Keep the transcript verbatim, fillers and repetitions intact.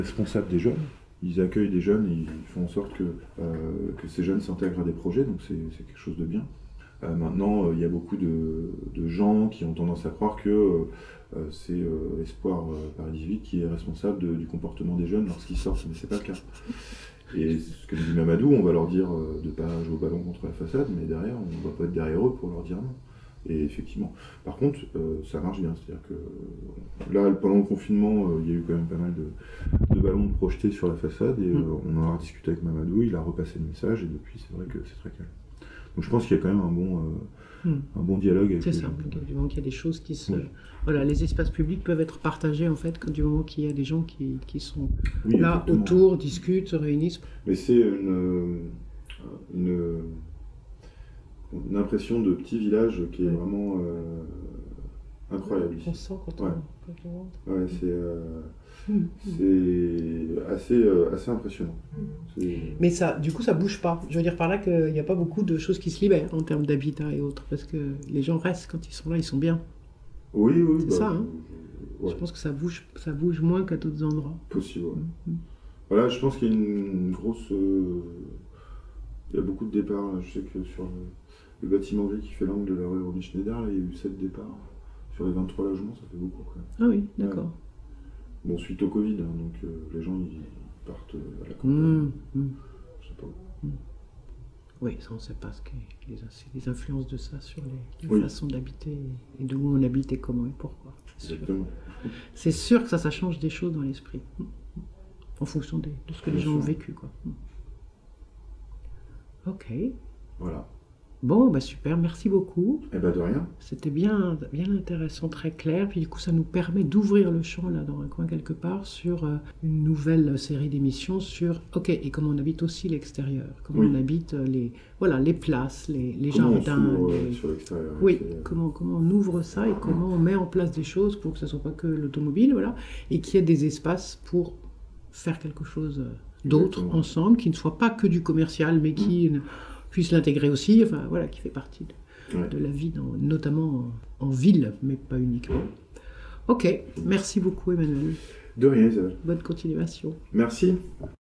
Responsables des jeunes. Ils accueillent des jeunes et ils font en sorte que, euh, que ces jeunes s'intègrent à des projets, donc c'est, c'est quelque chose de bien. Euh, maintenant, il euh, y a beaucoup de, de gens qui ont tendance à croire que euh, c'est euh, Espoir euh, Paris dix-huit qui est responsable de, du comportement des jeunes lorsqu'ils sortent, mais c'est pas le cas. Et ce que dit Mamadou, on va leur dire euh, de ne pas jouer au ballon contre la façade, mais derrière, on ne va pas être derrière eux pour leur dire non. Et effectivement. Par contre, euh, ça marche bien. C'est-à-dire que là, pendant le confinement, euh, il y a eu quand même pas mal de, de ballons projetés sur la façade et euh, on en a discuté avec Mamadou, il a repassé le message et depuis, c'est vrai que c'est très calme. Donc je pense qu'il y a quand même un bon, euh, mm. un bon dialogue avec c'est les ça, gens. du moment qu'il y a des choses qui se... Oui. Voilà, les espaces publics peuvent être partagés en fait, du moment qu'il y a des gens qui, qui sont oui, là exactement. autour, discutent, se réunissent. Mais c'est une, une, une impression de petit village qui est oui. vraiment euh, incroyable. On sent quand on, ouais. quand on rentre. Ouais, c'est... Euh... Mmh. C'est assez, euh, assez impressionnant. C'est... Mais ça, du coup, ça bouge pas. Je veux dire par là qu'il n'y a pas beaucoup de choses qui se libèrent en termes d'habitat et autres, parce que les gens restent quand ils sont là, ils sont bien. Oui, oui. C'est bah, ça, hein. Je, ouais. je pense que ça bouge, ça bouge moins qu'à d'autres endroits. Possible, ouais. Mmh. Voilà, je pense qu'il y a une grosse... Euh... Il y a beaucoup de départs. Je sais que sur le, le bâtiment gris qui fait l'angle de la rue Romy Schneider, là, il y a eu sept départs. Sur les vingt-trois logements, ça fait beaucoup, quand même. Ah oui, d'accord. Ouais. Bon, suite au Covid, hein, donc euh, les gens ils partent à la campagne. Mmh, mmh. Je sais pas où. Mmh. Oui, ça on ne sait pas ce que les, les influences de ça sur les, les oui. façons d'habiter et d'où on habite et comment et pourquoi. C'est Exactement. Sûr. C'est sûr que ça, ça change des choses dans l'esprit, mmh. en fonction des, de ce que Bien les gens sûr. ont vécu, quoi. Mmh. Ok. Voilà. Bon, bah super, merci beaucoup. Eh ben de rien. C'était bien, bien intéressant, très clair. Puis du coup, ça nous permet d'ouvrir le champ là dans un coin quelque part sur euh, une nouvelle série d'émissions sur, ok, et comment on habite aussi l'extérieur, comment oui. on habite les, voilà, les places, les, les comment jardins. On les... sur l'extérieur. Oui, comment, comment on ouvre ça et comment on met en place des choses pour que ce ne soit pas que l'automobile, voilà, et qu'il y ait des espaces pour faire quelque chose d'autre Exactement. ensemble, qui ne soit pas que du commercial, mais qui mmh. puisse l'intégrer aussi, enfin voilà, qui fait partie de, ouais. de la vie, dans, notamment en, en ville, mais pas uniquement. Ok, merci beaucoup Emmanuel. De rien Isabelle. Bonne continuation. Merci.